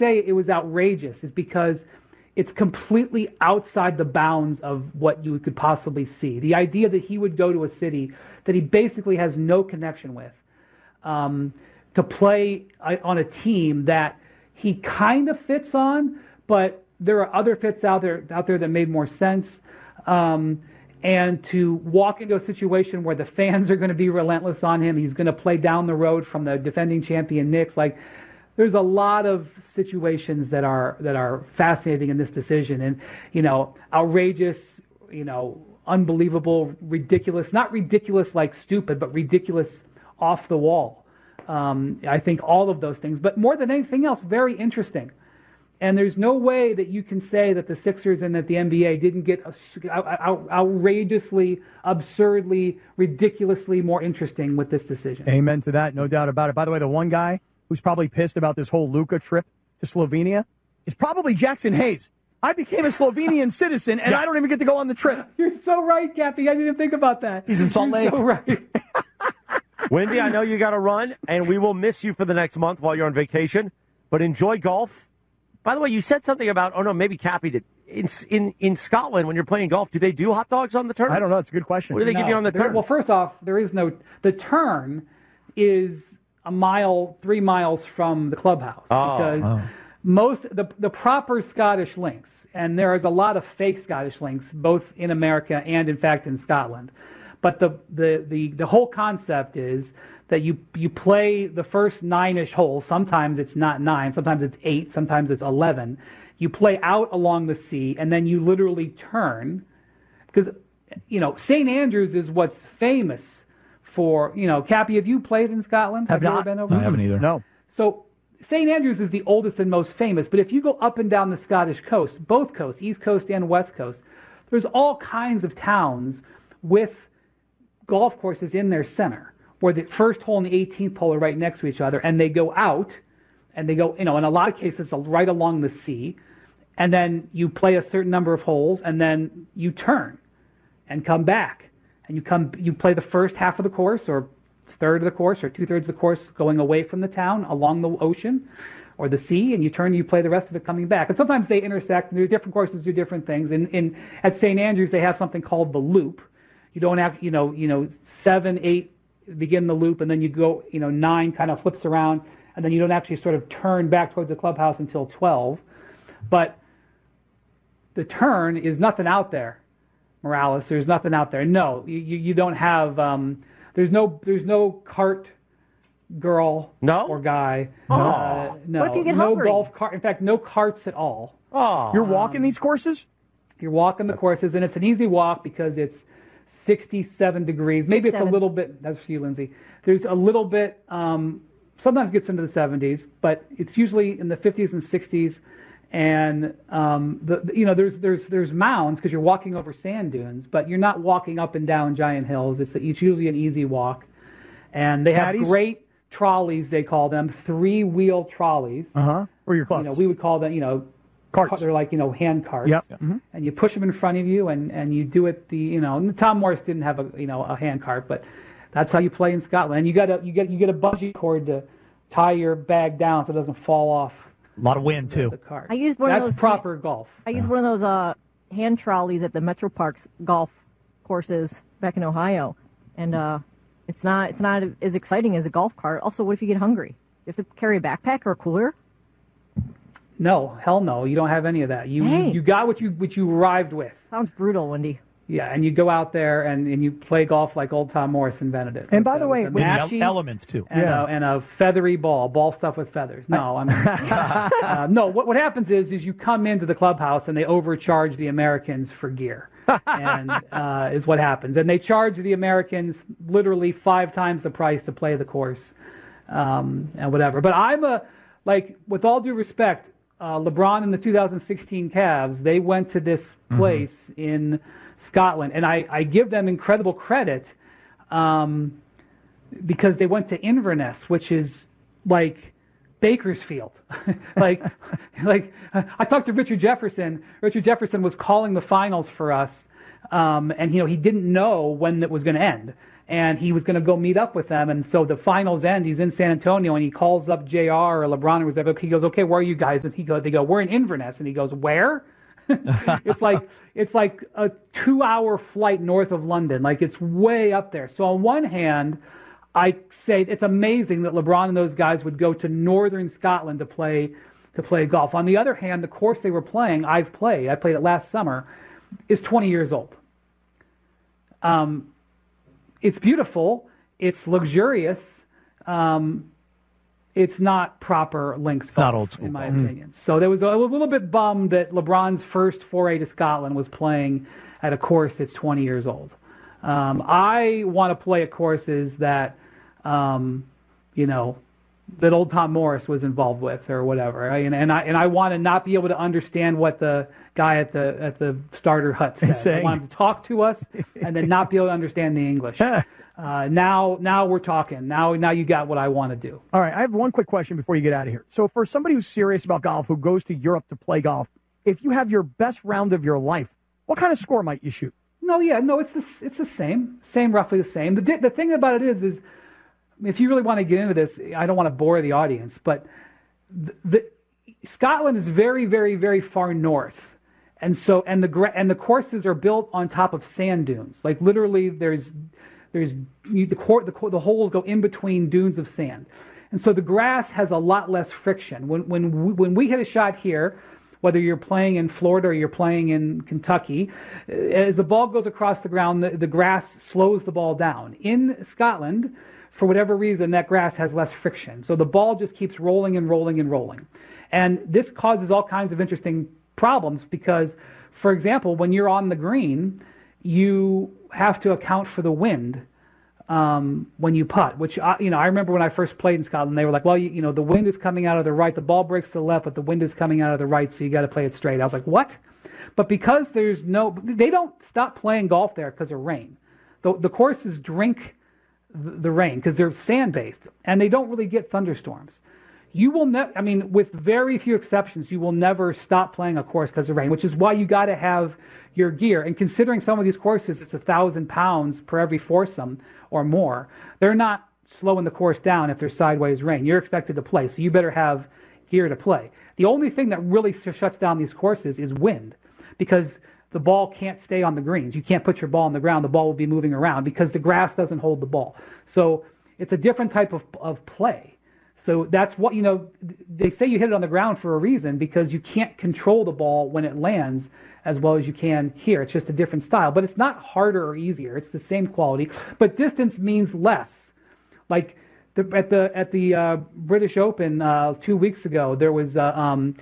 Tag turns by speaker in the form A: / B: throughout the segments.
A: say it was outrageous is because it's completely outside the bounds of what you could possibly see. The idea that he would go to a city that he basically has no connection with, to play on a team that he kind of fits on, but there are other fits out there that made more sense. And to walk into a situation where the fans are going to be relentless on him, he's going to play down the road from the defending champion Knicks. Like, there's a lot of situations that are fascinating in this decision, and outrageous, unbelievable, ridiculous. Not ridiculous like stupid, but ridiculous off the wall. I think all of those things, but more than anything else, very interesting. And there's no way that you can say that the Sixers and that the NBA didn't get outrageously, absurdly, ridiculously more interesting with this decision.
B: Amen to that, no doubt about it. By the way, the one guy who's probably pissed about this whole Luka trip to Slovenia is probably Jackson Hayes. I became a Slovenian citizen, and I don't even get to go on the trip.
A: You're so right, Cappy. I didn't even think about that.
B: He's in Salt Lake.
A: So right.
C: Wendy, I know you got to run, and we will miss you for the next month while you're on vacation, but enjoy golf. By the way, you said something about, maybe Cappy did. In Scotland, when you're playing golf, do they do hot dogs on the turn?
B: I don't know. It's a good question.
C: What do they give you on the turn?
A: Well, first off, the turn is 3 miles from the clubhouse. Because the proper Scottish links, and there is a lot of fake Scottish links, both in America and, in fact, in Scotland. But the whole concept is that you play the first 9-ish holes. Sometimes it's not 9, sometimes it's 8, sometimes it's 11. You play out along the sea, and then you literally turn. Because, St. Andrews is what's famous for, Cappy, have you played in Scotland?
B: Have
A: you
B: not.
A: ever been over?
D: I haven't either.
B: No.
A: So St. Andrews is the oldest and most famous, but if you go up and down the Scottish coast, both coasts, East Coast and West Coast, there's all kinds of towns with golf courses in their center, where the first hole and the 18th hole are right next to each other, and they go out, and they go, in a lot of cases, right along the sea, and then you play a certain number of holes, and then you turn and come back, and you play the first half of the course, or third of the course, or 2/3 of the course going away from the town along the ocean or the sea, and you turn and you play the rest of it coming back. And sometimes they intersect, and there's different courses do different things. At St. Andrews, they have something called the loop. You don't have, 7, 8 begin the loop, and then you go, 9 kind of flips around, and then you don't actually sort of turn back towards the clubhouse until 12. But the turn is nothing out there, Morales. There's nothing out there. No, you don't have. There's no cart girl or guy. No.
E: What if you get
A: no
E: hungry?
A: Golf cart. In fact, no carts at all.
C: Oh.
B: You're walking these courses?
A: You're walking the courses, and it's an easy walk because it's 67 degrees. Maybe it's a little bit. That's for you, Lindsay. There's a little bit. Sometimes it gets into the 70s, but it's usually in the 50s and 60s. And there's mounds because you're walking over sand dunes, but you're not walking up and down giant hills. It's usually an easy walk, and they have great trolleys. They call them 3-wheel trolleys.
B: Or your clubs.
A: We would call them
B: carts.
A: They're like hand carts.
B: Yep. Mm-hmm.
A: And you push them in front of you, and you do it. Tom Morris didn't have a hand cart, but that's how you play in Scotland. And you get a bungee cord to tie your bag down so it doesn't fall off.
D: A lot of wind, too.
A: The cart.
E: I used one of those.
A: That's proper golf.
E: I used one of those hand trolleys at the Metro Parks golf courses back in Ohio, and it's not as exciting as a golf cart. Also, what if you get hungry? You have to carry a backpack or a cooler?
A: No, hell no. You don't have any of that. You got what you arrived with.
E: Sounds brutal, Wendy.
A: Yeah, and you go out there and you play golf like old Tom Morris invented it.
B: And by the way,
D: elements too.
A: And a feathery ball stuffed with feathers. No, I mean, no. What happens is you come into the clubhouse and they overcharge the Americans for gear, and is what happens. And they charge the Americans literally 5 times the price to play the course, and whatever. But with all due respect, LeBron and the 2016 Cavs, they went to this place in Scotland, and I give them incredible credit because they went to Inverness, which is like Bakersfield. like I talked to Richard Jefferson. Richard Jefferson was calling the finals for us, and he didn't know when it was going to end. and he was going to go meet up with them. And so the finals end. He's in San Antonio, and he calls up JR or LeBron or whatever. He goes, "Okay, where are you guys?" And they go, "We're in Inverness." And he goes, "Where?" it's like a 2-hour flight north of London. Like, it's way up there. So on one hand, I say it's amazing that LeBron and those guys would go to northern Scotland to play golf. On the other hand, the course they were playing, I played it last summer, is 20 years old. It's beautiful. It's luxurious. It's not proper links golf,
D: not old school,
A: in my opinion. So I was a little bit bummed that LeBron's first foray to Scotland was playing at a course that's 20 years old. I want to play at courses that, that old Tom Morris was involved with or whatever. And I want to not be able to understand what the guy at the starter hut said. I want him to talk to us and then not be able to understand the English. Now we're talking. Now you got what I want to do.
B: All right, I have one quick question before you get out of here. So for somebody who's serious about golf, who goes to Europe to play golf, if you have your best round of your life, what kind of score might you shoot?
A: No, it's the same, roughly the same. The thing about it is if you really want to get into this, I don't want to bore the audience, but Scotland is very, very, very far north, and the courses are built on top of sand dunes. Like, literally, the holes go in between dunes of sand, and so the grass has a lot less friction. When we hit a shot here, whether you're playing in Florida or you're playing in Kentucky, as the ball goes across the ground, the grass slows the ball down. In Scotland, for whatever reason, that grass has less friction. So the ball just keeps rolling and rolling and rolling. And this causes all kinds of interesting problems because, for example, when you're on the green, you have to account for the wind when you putt, which, I remember when I first played in Scotland, they were like, well, the wind is coming out of the right, the ball breaks to the left, but the wind is coming out of the right, so you got to play it straight. I was like, what? But because they don't stop playing golf there because of rain. The courses drink the rain because they're sand-based, and they don't really get thunderstorms. You will with very few exceptions, you will never stop playing a course because of rain, which is why you got to have your gear. And considering some of these courses, it's 1,000 pounds per every foursome or more. They're not slowing the course down if there's sideways rain. You're expected to play, so you better have gear to play. The only thing that really shuts down these courses is wind, because the ball can't stay on the greens. You can't put your ball on the ground. The ball will be moving around because the grass doesn't hold the ball. So it's a different type of play. So that's what, they say you hit it on the ground for a reason, because you can't control the ball when it lands as well as you can here. It's just a different style. But it's not harder or easier. It's the same quality. But distance means less. Like at the British Open 2 weeks ago, there was the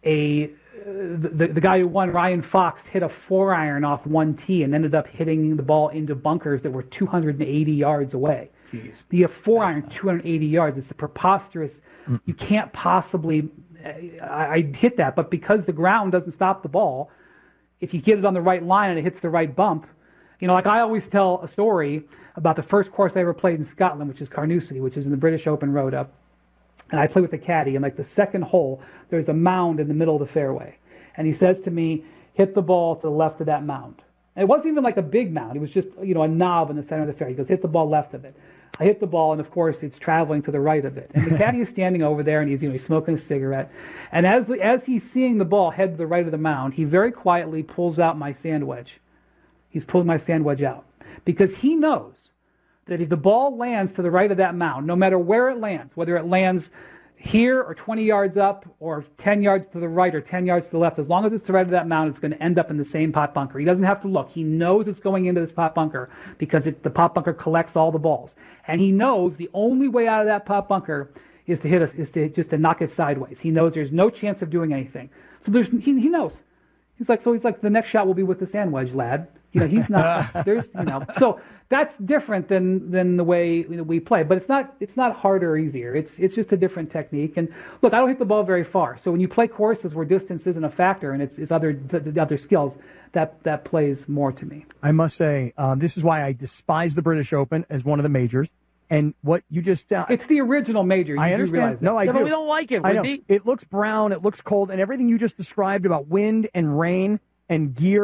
A: guy who won, Ryan Fox, hit a 4-iron off one tee and ended up hitting the ball into bunkers that were 280 yards away.
B: Jeez.
A: The 4-iron, 280 yards. It's a preposterous. You can't possibly. I hit that, but because the ground doesn't stop the ball, if you get it on the right line and it hits the right bump, like I always tell a story about the first course I ever played in Scotland, which is Carnoustie, which is in the British Open Road up. And I played with the caddy, and like the second hole, there's a mound in the middle of the fairway. And he says to me, hit the ball to the left of that mound. And it wasn't even like a big mound. It was just, a knob in the center of the fairway. He goes, hit the ball left of it. I hit the ball, and of course, it's traveling to the right of it. And the caddy is standing over there, and he's smoking a cigarette. And as he's seeing the ball head to the right of the mound, he very quietly pulls out my sand wedge. He's pulling my sand wedge out. Because he knows that if the ball lands to the right of that mound, no matter where it lands, whether it lands here or 20 yards up or 10 yards to the right or 10 yards to the left, as long as it's to the right of that mound, it's going to end up in the same pot bunker. He doesn't have to look. He knows it's going into this pot bunker because the pot bunker collects all the balls. And he knows the only way out of that pot bunker is to knock it sideways. He knows there's no chance of doing anything. So he knows. He's like, the next shot will be with the sand wedge, lad. He's not. So that's different than the way we play. But it's not harder or easier. It's just a different technique. And look, I don't hit the ball very far. So when you play courses where distance isn't a factor and it's other skills, that plays more to me.
B: I must say, this is why I despise the British Open as one of the majors. And what you just
A: it's the original major. You
B: I understand.
A: Do realize that.
B: No, I do.
C: But we don't like it, Wendy.
B: It looks brown. It looks cold, and everything you just described about wind and rain and gear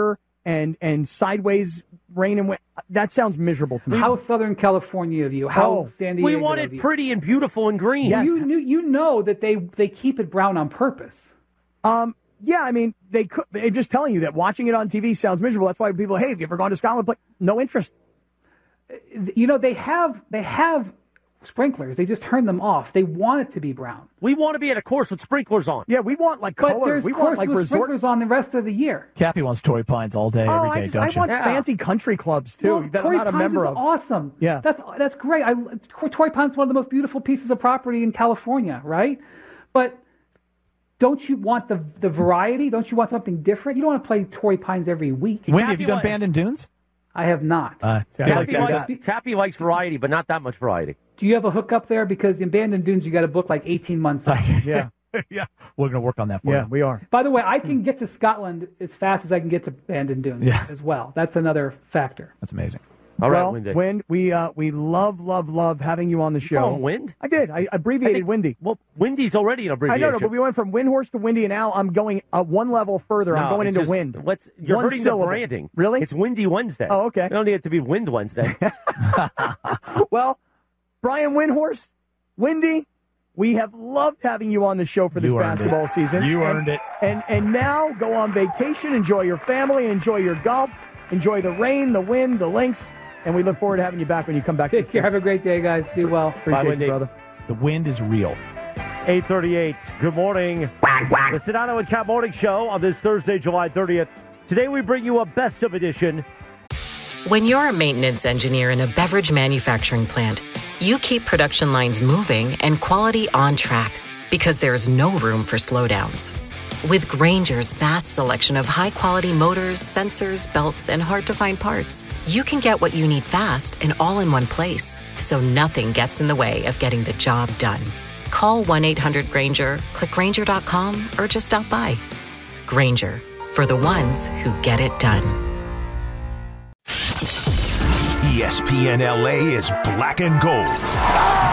B: and sideways rain and wind. That sounds miserable to me.
A: How Southern California of you? How San Diego?
C: We want
A: of
C: it
A: you?
C: pretty and beautiful and green.
B: Yes.
A: You know that they keep it brown on purpose.
B: Yeah, I mean, they're just telling you that watching it on TV sounds miserable. That's why people, hey, have you ever gone to Scotland? But no interest.
A: You know, they have sprinklers. They just turn them off. They want it to be brown.
C: We want to be at a course with sprinklers on.
B: Yeah, we want like
A: But
B: color.
A: there's
B: We want
A: courses
B: like
A: with
B: resort.
A: sprinklers on the rest of the year.
D: Cappy wants Torrey Pines all day, every day,
B: I
D: don't you?
B: want fancy country clubs too
A: Well,
B: that I'm
A: Torrey
B: not a
A: Pines
B: member
A: is
B: of.
A: awesome.
B: Yeah.
A: That's great. Torrey Pines is one of the most beautiful pieces of property in California, right? But don't you want the variety? Don't you want something different? You don't want to play Torrey Pines every week.
D: Wendy, have you done Bandon Dunes?
A: I have not.
C: Cappy likes variety, but not that much variety.
A: Do you have a hookup there? Because in Bandon Dunes, you got to book like 18 months out.
B: Yeah.
D: Yeah, we're going to work on that for
B: Yeah,
D: you.
B: we are.
A: By the way, I can get to Scotland as fast as I can get to Bandon Dunes as well. That's another factor.
D: That's amazing.
C: All right,
B: Well,
C: Wendy.
B: Wind, we love having you on the show.
C: Oh, Wind?
B: I did. I abbreviated Windy.
C: Well, Windy's already an
B: I
C: abbreviation.
B: know, but we went from Windhorse to Windy, and now I'm going one level further. I'm
C: No,
B: going
C: it's
B: into
C: just-
B: Wind.
C: You're
B: One
C: hurting
B: syllable.
C: the branding.
B: Really?
C: It's Windy Wednesday.
B: Oh, okay.
C: You don't need it to be Wind Wednesday.
B: Well, Brian Windhorse, Windy, we have loved having you on the show for this
D: You earned
B: basketball
D: it.
B: season.
D: You earned it.
B: And now go on vacation, enjoy your family, enjoy your golf, enjoy the rain, the wind, the links, and we look forward to having you back when you come back.
A: Take care. Have a great day, guys. Be well.
B: Appreciate
C: Wendy.
B: you, brother.
D: The wind is real.
C: 8:38. Good morning. The Sedano and Cap Morning Show on this Thursday, July 30th. Today we bring you a best of edition.
F: When you're a maintenance engineer in a beverage manufacturing plant, you keep production lines moving and quality on track because there's no room for slowdowns. With Grainger's vast selection of high-quality motors, sensors, belts, and hard-to-find parts, you can get what you need fast and all in one place, so nothing gets in the way of getting the job done. Call 1-800-GRAINGER, click Grainger.com, or just stop by. Grainger, for the ones who get it done.
G: ESPN LA is black and gold.